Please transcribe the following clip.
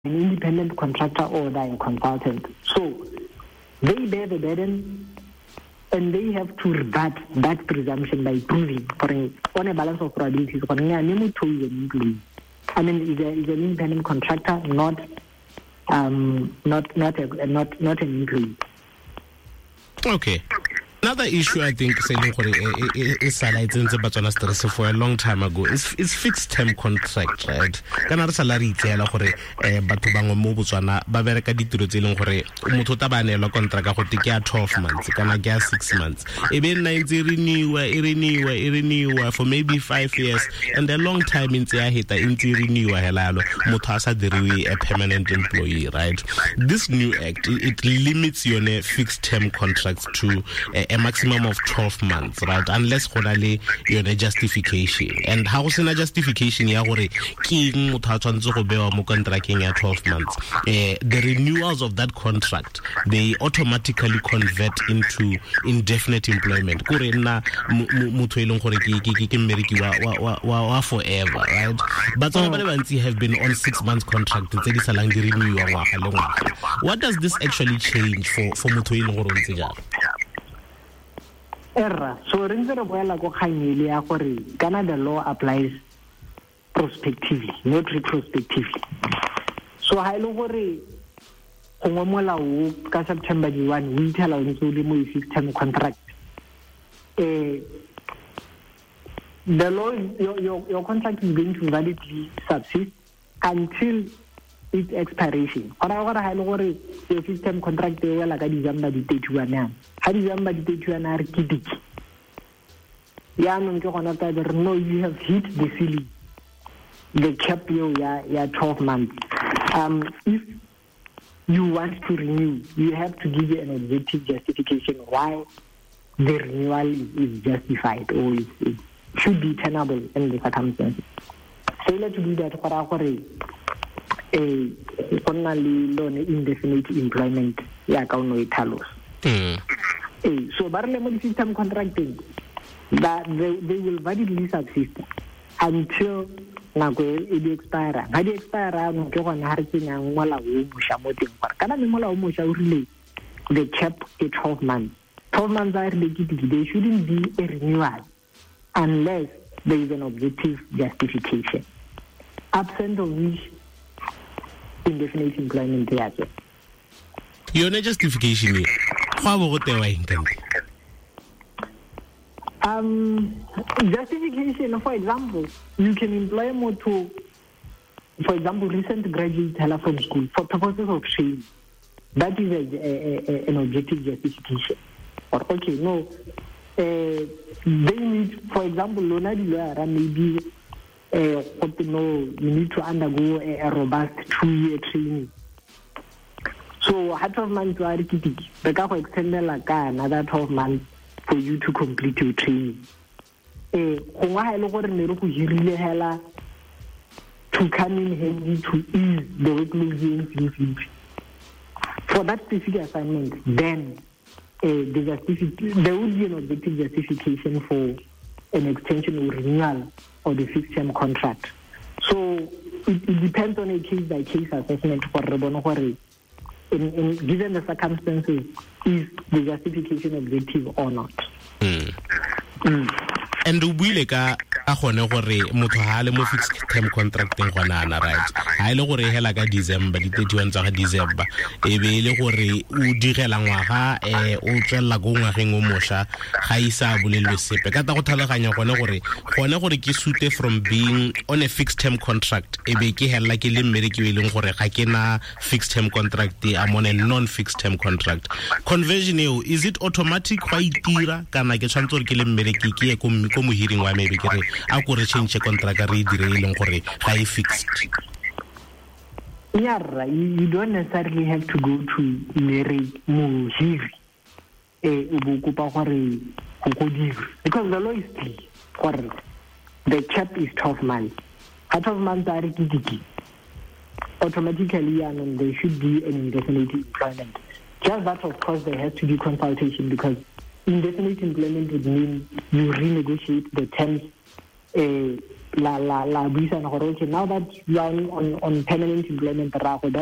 an independent contractor or they're a consultant. So they bear the burden, and they have to rebut that presumption by proving, on a balance of probabilities, I mean, is an independent contractor, not an employee. Okay. Another issue I think is for a long time ago is fixed term contract, right? Kana salary tsela gore batho bangwe mo Botswana ba bereka ditiro tse leng gore motho ta ba neela contract go tike ya 12 months kana ke ya 6 months e be nna itse renew for maybe 5 years, and a long time intse ya heta intse renew helalo motho a sa diriwe a permanent employee, right? This new act, it limits your fixed term contracts to a maximum of 12 months, right? Unless you a justification. And how is a justification ya gore ke motho a tshwantse go bewa mo contracting ya 12 months? The renewals of that contract, they automatically convert into indefinite employment. Kore nna motho e leng gore ke mmereki wa forever, right? But some ba bantsi have been on 6 months contract tse di salang di renew ngwaga le ngwaga. What does this actually change for motho e leng gore o ntse jalo? So the law applies prospectively, not retrospectively. So I know what September 1 we tell our fixed term contract. The law, your contract is going to validly subsist until its expiration. Your fixed term contract like December 31. December 31 no, you have hit the ceiling, the cap 12 months. If you want to renew, you have to give an objective justification why the renewal is justified or it should be tenable in the circumstances. Failure to do that only indefinite employment so barely system contracting that they will validly subsist until it expire. Had it expire, the cap is 12 months. 12 months are there shouldn't be a renewal unless there is an objective justification, absent of which indefinite employment there. Your justification justification, for example, you can employ more to, for example, recent graduates from school for purposes of training. That is an objective justification. Or okay, no, they need, for example, maybe you need to undergo a robust 2-year training. So, 12 months to extend another 12 months for you to complete your training. To come in handy to ease the workload for that specific assignment, then there would be an objective justification for an extension or renewal of the fixed term contract. So it depends on a case-by-case assessment for Rebono. Given the circumstances, is the justification objective or not? And we a gone gore motho ha le mo fixed term contracting gona ana, right? Ha ile gore hela ka December di 31 tsa December e be ile gore o digela ngwaga o tswella go ngwageng o mosha ga isa bolelwe sepe ka ta go tlhaloganya gone gore ke sute from being on a fixed term contract e be ke hela ke le mmereki e leng gore ga ke na fixed term contract, I'm on a non fixed term contract. Conversion eo, is it automatic go itira kana ke tshwantse gore ke le mmereki ke ko mohiring wa me be ke re a go re change contract re dire ileng gore ga e fixed? Yeah, you don't necessarily have to go to mohiri because the law is clear. The cap is 12 months. 12 months are automatically, and there should be an indefinite employment. Just that, of course, there has to be consultation because indefinite employment would mean you renegotiate the terms la buisana gore okay, now that you are on permanent employment,